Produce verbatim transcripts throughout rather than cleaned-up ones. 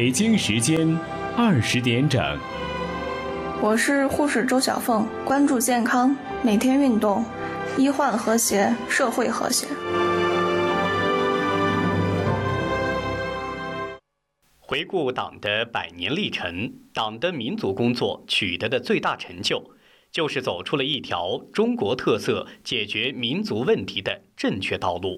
北京时间二十点整。 我是护士周小凤，关注健康，每天运动，医患和谐，社会和谐。 回顾党的百年历程，党的民族工作取得的最大成就，就是走出了一条中国特色解决民族问题的正确道路。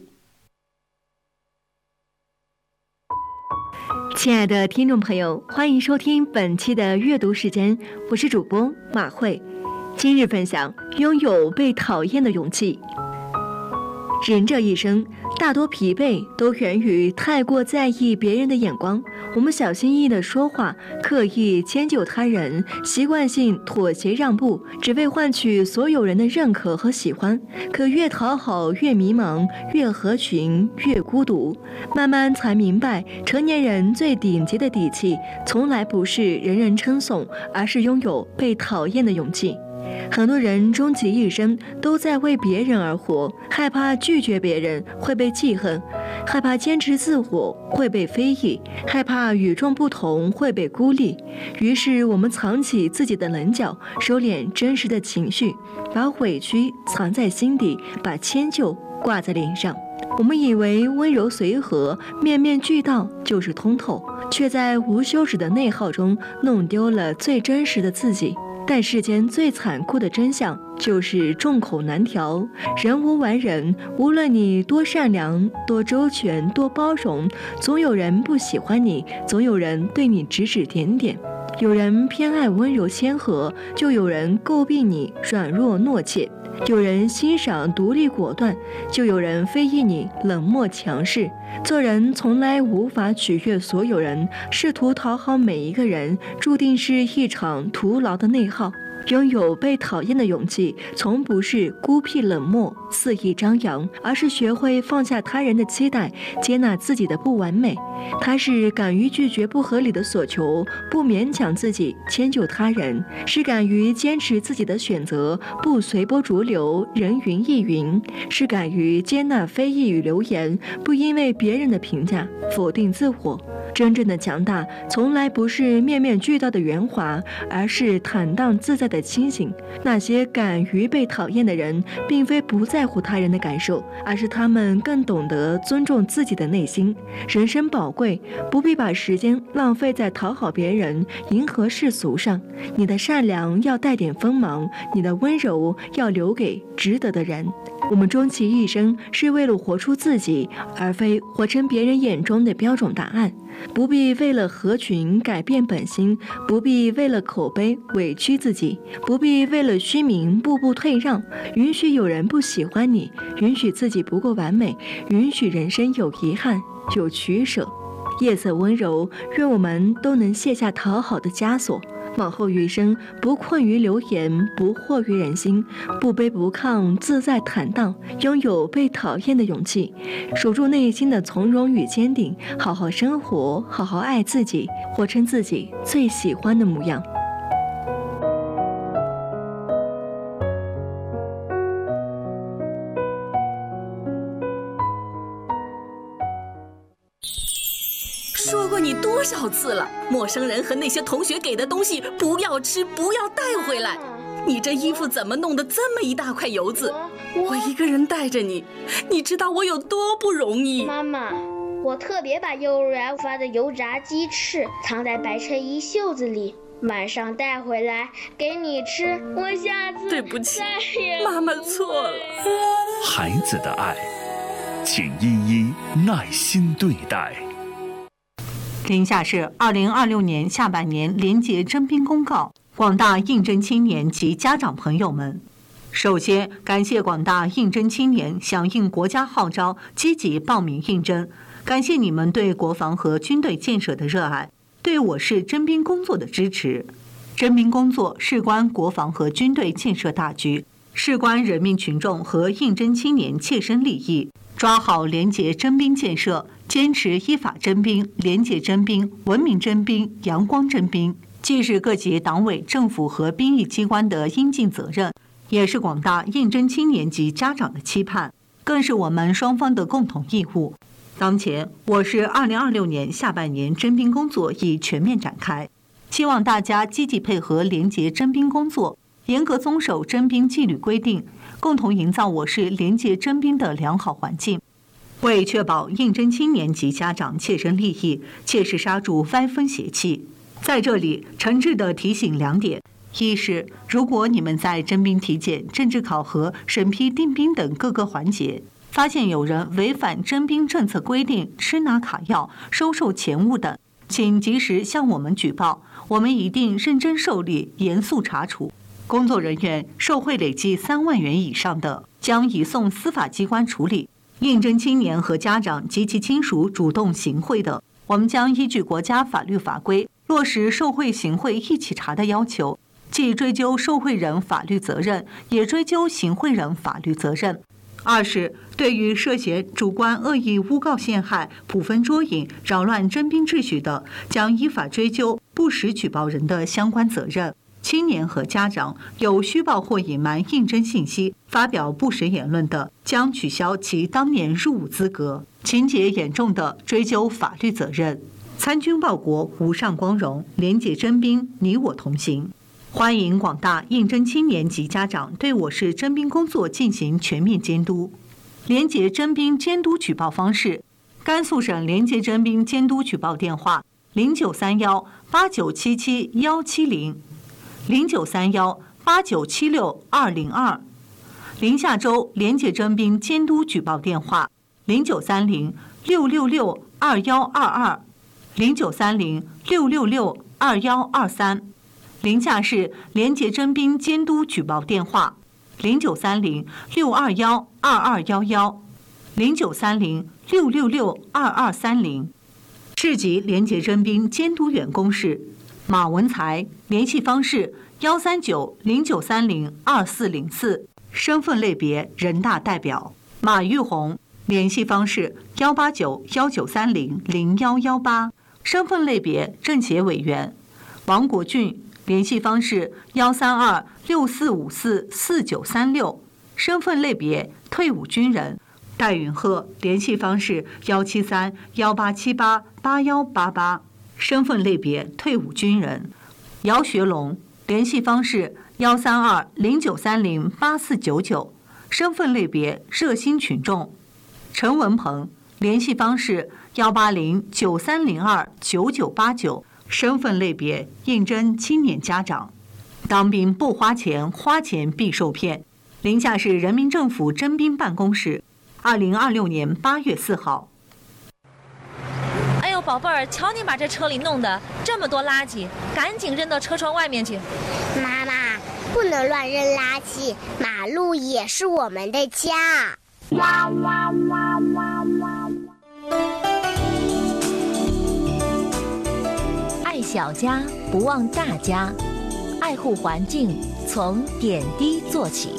亲爱的听众朋友，欢迎收听本期的阅读时间，我是主播马慧。今日分享：拥有被讨厌的勇气。人这一生，大多疲惫都源于太过在意别人的眼光。我们小心翼翼地说话，刻意迁就他人，习惯性妥协让步，只为换取所有人的认可和喜欢。可越讨好越迷茫，越合群越孤独。慢慢才明白，成年人最顶级的底气，从来不是人人称颂，而是拥有被讨厌的勇气。很多人终其一生都在为别人而活，害怕拒绝别人会被记恨，害怕坚持自我会被非议，害怕与众不同会被孤立。于是我们藏起自己的棱角，收敛真实的情绪，把委屈藏在心底，把迁就挂在脸上。我们以为温柔随和、面面俱到就是通透，却在无休止的内耗中弄丢了最真实的自己。但世间最残酷的真相就是众口难调，人无完人，无论你多善良、多周全、多包容，总有人不喜欢你，总有人对你指指点点。有人偏爱温柔谦和，就有人诟病你软弱懦怯；有人欣赏独立果断，就有人非议你冷漠强势。做人从来无法取悦所有人，试图讨好每一个人，注定是一场徒劳的内耗。拥有被讨厌的勇气，从不是孤僻冷漠、肆意张扬，而是学会放下他人的期待，接纳自己的不完美。它是敢于拒绝不合理的所求，不勉强自己迁就他人，是敢于坚持自己的选择，不随波逐流、人云亦云，是敢于接纳非议与流言，不因为别人的评价否定自我。真正的强大，从来不是面面俱到的圆滑，而是坦荡自在的清醒。那些敢于被讨厌的人，并非不在乎他人的感受，而是他们更懂得尊重自己的内心。人生宝贵，不必把时间浪费在讨好别人、迎合世俗上。你的善良要带点锋芒，你的温柔要留给值得的人。我们终其一生是为了活出自己，而非活成别人眼中的标准答案。不必为了合群改变本心，不必为了口碑委屈自己，不必为了虚名步步退让。允许有人不喜欢你，允许自己不够完美，允许人生有遗憾，有取舍。夜色温柔，愿我们都能卸下讨好的枷锁，往后余生不困于流言，不惑于人心，不卑不亢，自在坦荡，拥有被讨厌的勇气，守住内心的从容与坚定，好好生活，好好爱自己，活成自己最喜欢的模样。 说过你多少次了，陌生人和那些同学给的东西不要吃，不要带回来。你这衣服怎么弄得这么一大块油渍？我一个人带着你，你知道我有多不容易。 妈妈，我特别把幼儿园发的油炸鸡翅藏在白衬衣袖子里，晚上带回来给你吃。我下次对不起， 妈妈错了。 孩子的爱，请一一耐心对待。 听下是二零二六年下半年廉洁征兵公告，广大应征青年及家长朋友们，首先感谢广大应征青年响应国家号召，积极报名应征，感谢你们对国防和军队建设的热爱，对我市征兵工作的支持。征兵工作事关国防和军队建设大局，事关人民群众和应征青年切身利益。抓好廉洁征兵建设，坚持依法征兵、廉洁征兵、文明征兵、阳光征兵，既是各级党委政府和兵役机关的应尽责任，也是广大应征青年及家长的期盼，更是我们双方的共同义务。 当前，我市二零二六年下半年征兵工作已全面展开，希望大家积极配合廉洁征兵工作，严格遵守征兵纪律规定，共同营造我市廉洁征兵的良好环境。为确保应征青年及家长切身利益，切实刹住歪风邪气，在这里诚挚地提醒两点：一是，如果你们在征兵体检、政治考核、审批定兵等各个环节，发现有人违反征兵政策规定，吃拿卡要、收受钱物等，请及时向我们举报，我们一定认真受理，严肃查处。工作人员受贿累计三万元以上的，将移送司法机关处理。应征青年和家长及其亲属主动行贿的，我们将依据国家法律法规，落实受贿行贿一起查的要求，既追究受贿人法律责任，也追究行贿人法律责任。二是，对于涉嫌主观恶意诬告陷害、捕风捉影、扰乱征兵秩序的，将依法追究不实举报人的相关责任。青年和家长有虚报或隐瞒应征信息、发表不实言论的，将取消其当年入伍资格；情节严重的，追究法律责任。参军报国，无上光荣，廉洁征兵，你我同行。欢迎广大应征青年及家长对我市征兵工作进行全面监督。廉洁征兵监督举报方式：甘肃省廉洁征兵监督举报电话：零九三幺八九七七幺七零。零九三幺八九七六二零二，临夏州廉洁征兵监督举报电话：零九三零六六六二幺二二，零九三零六六六二幺二三。临夏市廉洁征兵监督举报电话：零九三零六二幺二二幺幺，零九三零六六六二二三零。市级廉洁征兵监督员公示：马文才，联系方式幺三九零九三零二四零四，身份类别人大代表；马玉红，联系方式幺八九幺九三零零幺幺八，身份类别政协委员；王国俊，联系方式幺三二六四五四四九三六，身份类别退伍军人；戴允鹤，联系方式幺七三幺八七八八幺八八，身份类别退伍军人；姚学龙，联系方式幺三二零九三零八四九九，身份类别热心群众；陈文鹏，联系方式幺八零九三零二九九八九，身份类别应征青年家长。当兵不花钱，花钱必受骗。临夏市人民政府征兵办公室，二零二六年八月四号。 哎呦，宝贝儿，瞧你把这车里弄的这么多垃圾，赶紧扔到车窗外面去。 妈妈，不能乱扔垃圾，马路也是我们的家。 爱小家，不忘大家。爱护环境，从点滴做起。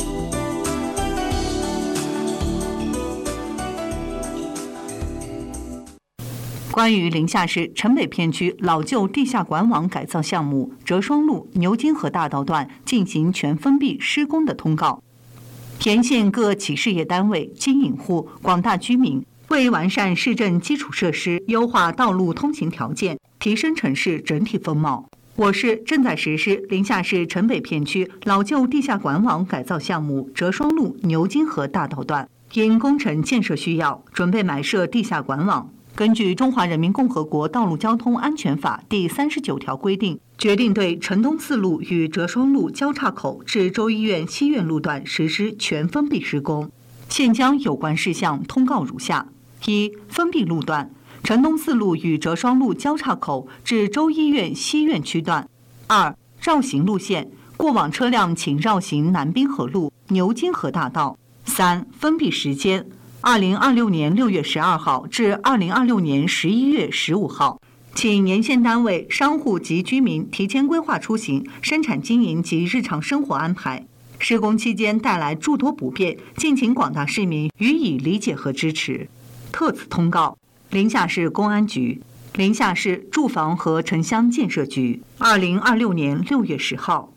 关于临夏市城北片区老旧地下管网改造项目折双路牛津河大道段进行全封闭施工的通告，沿线各企事业单位、经营户、广大居民为完善市政基础设施、优化道路通行条件、提升城市整体风貌，我市正在实施临夏市城北片区老旧地下管网改造项目折双路牛津河大道段，因工程建设需要，准备埋设地下管网。根据《中华人民共和国道路交通安全法》第三十九条规定，决定对城东四路与折双路交叉口至州医院西苑路段实施全封闭施工。现将有关事项通告如下：一、封闭路段，城东四路与折双路交叉口至州医院西苑区段；二、绕行路线，过往车辆请绕行南滨河路、牛津河大道；三、封闭时间。二零二六年六月十二号至二零二六年十一月十五号，请沿线单位、商户及居民提前规划出行、生产经营及日常生活安排。施工期间带来诸多不便，敬请广大市民予以理解和支持。特此通告：临夏市公安局、临夏市住房和城乡建设局。二零二六年六月十号。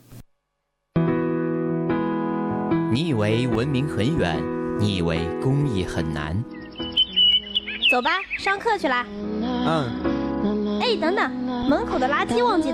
你以为文明很远？你以为公益很难？ 走吧，上课去啦。 嗯。 哎，等等，门口的垃圾忘记